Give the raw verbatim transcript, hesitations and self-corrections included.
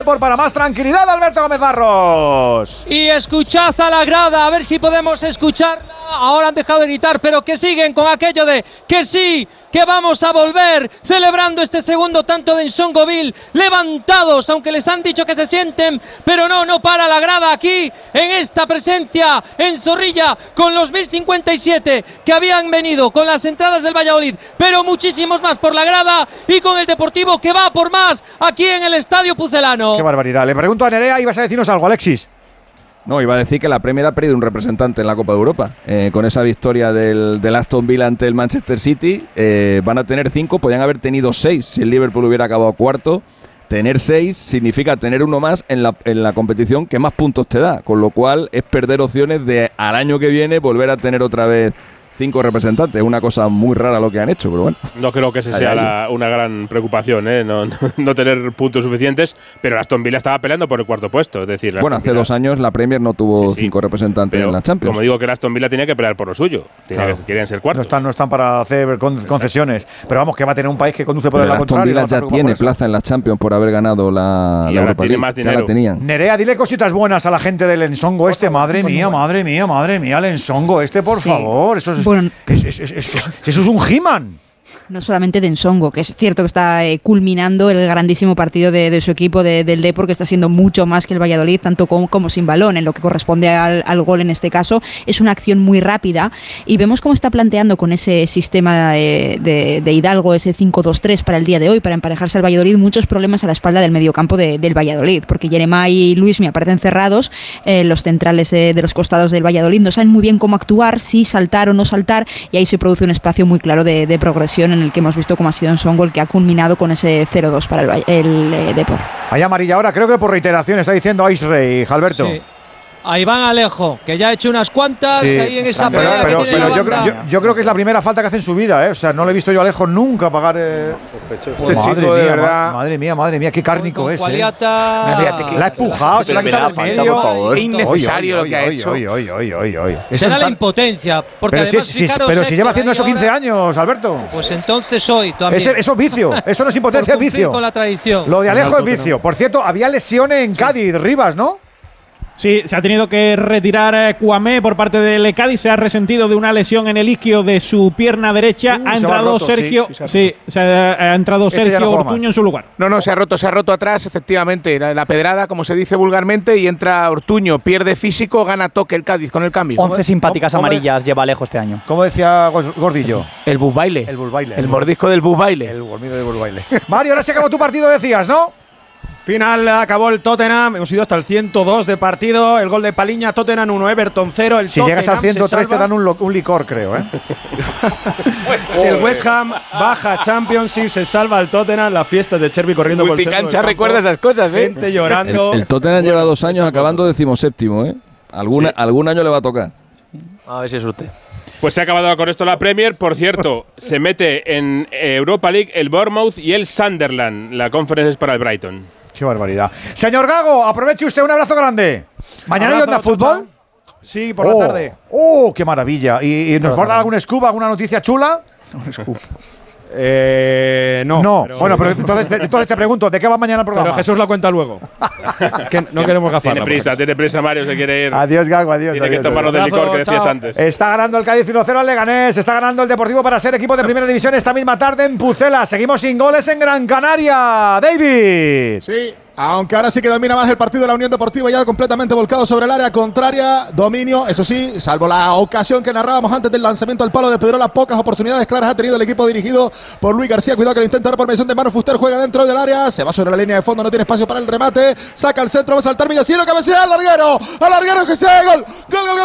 Por para más tranquilidad, Alberto Gómez Barros. Y escuchad a la grada, a ver si podemos escucharla. Ahora han dejado de gritar, pero que siguen con aquello de que sí, que vamos a volver, celebrando este segundo tanto de Nsongoville, levantados, aunque les han dicho que se sienten, pero no, no para la grada aquí, en esta presencia, en Zorrilla, con los mil cincuenta y siete que habían venido, con las entradas del Valladolid, pero muchísimos más por la grada, y con el Deportivo que va por más, aquí en el Estadio Pucelano. Qué barbaridad. Le pregunto a Nerea, ibas a decirnos algo, Alexis. No, iba a decir que la Premier ha perdido un representante en la Copa de Europa. Eh, con esa victoria del, del Aston Villa ante el Manchester City, eh, van a tener cinco, podrían haber tenido seis si el Liverpool hubiera acabado cuarto. Tener seis significa tener uno más en la, en la competición que más puntos te da, con lo cual es perder opciones de al año que viene volver a tener otra vez cinco representantes. Es una cosa muy rara lo que han hecho, pero bueno. No creo que ese sea la, una gran preocupación, ¿eh? no, no, no tener puntos suficientes, pero Aston Villa estaba peleando por el cuarto puesto. Es decir, bueno, hace dos años la Premier no tuvo sí, sí, cinco representantes en la Champions. Como digo, que el Aston Villa tenía que pelear por lo suyo. Claro. Que, querían ser cuartos. No están, no están para hacer con, concesiones. Pero vamos, que va a tener un país que conduce por pero el lado contrario. El Aston Villa ya tiene plaza en la Champions por haber ganado la, y la ahora Europa tiene League. más dinero. Ya la tenían. Nerea, dile cositas buenas a la gente del Ensongo este. Madre mía, madre mía, madre mía, el Ensongo este, por sí. favor. Eso es, bueno, es, es, es, es, es, eso es un He-Man. No solamente de Nsongo, que es cierto que está eh, culminando el grandísimo partido de, de su equipo de, del Depor, que está siendo mucho más que el Valladolid, tanto con, como sin balón, en lo que corresponde al, al gol en este caso. Es una acción muy rápida y vemos cómo está planteando con ese sistema de, de, de Hidalgo, ese cinco dos tres para el día de hoy, para emparejarse al Valladolid, muchos problemas a la espalda del mediocampo de, del Valladolid, porque Jeremá y Luismi aparecen cerrados, eh, los centrales eh, de los costados del Valladolid no saben muy bien cómo actuar, si saltar o no saltar, y ahí se produce un espacio muy claro de, de progresión en el que hemos visto cómo ha sido Nsongo el que ha culminado con ese cero dos para el, el eh, Depor. Hay amarilla ahora, creo que por reiteración está diciendo Aisrey, Alberto. Sí. A Iván Alejo, que ya ha hecho unas cuantas sí, ahí en esa pero, pelea pero, que tiene pero la yo, creo, yo, yo creo que es la primera falta que hace en su vida, ¿eh? O sea, no le he visto yo a Alejo nunca pagar. Eh... Ese madre, chico, mía, de verdad. madre mía, madre mía, qué cárnico es. Eh. La ha empujado, se la ha quitado del medio. Por favor. Qué innecesario lo que ha hecho. Será la impotencia. Porque pero además, si, si, pero si lleva haciendo eso quince años, Alberto. Pues entonces hoy también. Ese, eso es vicio, eso no es impotencia, es vicio. Con la tradición. Lo de Alejo es vicio. Por cierto, había lesiones en Cádiz, Rivas, ¿no? Sí, se ha tenido que retirar eh, Kouamé por parte del Cádiz. Se ha resentido de una lesión en el isquio de su pierna derecha. Uh, ha entrado roto, Sergio. Sí, sí, sí, se ha, ha entrado este Sergio no Ortuño en su lugar. No, no, se ha roto, se ha roto atrás, efectivamente. La, la pedrada, como se dice vulgarmente, y entra Ortuño. Pierde físico, gana toque el Cádiz con el cambio. once simpáticas ¿Cómo, amarillas lleva lejos este año. ¿Cómo decía Gordillo? El bus baile. El bus baile. El, el mordisco del bus baile. El gormido del bus baile. Mario, ahora se acabó tu partido, decías, ¿no? Final, acabó el Tottenham, hemos ido hasta el ciento dos de partido, el gol de Paliña, Tottenham uno, Everton cero. El si Tottenham llegas al ciento tres te dan un, un licor, creo, ¿eh? El West Ham baja Championship, se salva el Tottenham, la fiesta de Cherby corriendo por el centro del campo. Recuerda esas cosas, ¿eh? Gente llorando. El, el Tottenham lleva dos años acabando decimoséptimo, ¿eh? Alguna, sí. Algún año le va a tocar. A ver si es usted. Pues se ha acabado con esto la Premier. Por cierto, se mete en Europa League el Bournemouth y el Sunderland. La conferencia es para el Brighton. Qué barbaridad. Señor Gago, aproveche usted, un abrazo grande. ¿Mañana hay Onda Fútbol? Sí, por oh, la tarde. ¡Oh, qué maravilla! ¿Y, y nos va a dar algún scoop, alguna noticia chula? Un scoop. Eh, no. No, pero bueno, pero entonces, entonces te pregunto, ¿de qué va mañana el programa? Pero Jesús la cuenta luego. Que no queremos gafarla. Tiene prisa, tiene prisa Mario, se quiere ir. Adiós, Gago, adiós. Tiene adiós, que tomarlo del licor que decías chao. antes. Está ganando el Cádiz uno cero al Leganés, está ganando el Deportivo para ser equipo de primera división esta misma tarde en Pucela. Seguimos sin goles en Gran Canaria. David. Sí. Aunque ahora sí que domina más el partido de la Unión Deportiva, ya completamente volcado sobre el área contraria. Dominio, eso sí, salvo la ocasión que narrábamos antes del lanzamiento al palo de Pedrola, pocas oportunidades claras ha tenido el equipo dirigido por Luis García. Cuidado que lo intenta ahora por mediación de Manu Fuster, juega dentro del área, se va sobre la línea de fondo, no tiene espacio para el remate, saca el centro, va a saltar Villacino, cabecea al larguero, al larguero que sea gol, gol, gol, gol.